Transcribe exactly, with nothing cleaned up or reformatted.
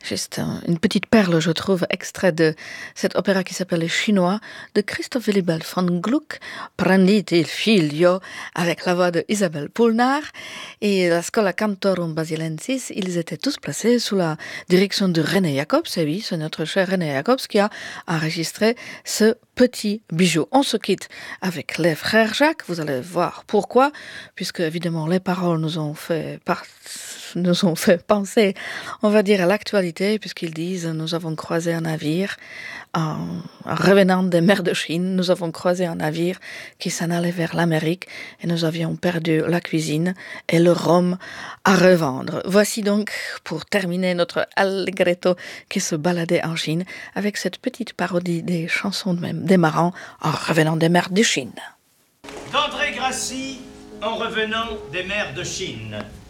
Juste un- une petite perle, je trouve, extrait de cet opéra qui s'appelle Les Chinois de Christoph Willibald von Gluck, Prendite il figlio, avec la voix de Isabelle Poulnard et la Schola Cantorum Basilensis. Ils étaient tous placés sous la direction de René Jacobs. Et oui, c'est notre cher René Jacobs qui a enregistré ce petit bijou. On se quitte avec les frères Jacques. Vous allez voir pourquoi, puisque évidemment les paroles nous ont fait part- nous ont fait penser, on va dire, à l'actualité, puisqu'ils disent nous avons croisé un navire en en revenant des mers de Chine, nous avons croisé un navire qui s'en allait vers l'Amérique et nous avions perdu la cuisine et le rhum à revendre. Voici donc, pour terminer, notre Allegretto qui se baladait en Chine avec cette petite parodie des chansons de même des marins en revenant des mers de Chine. D'André Grassi, en revenant des mers de Chine.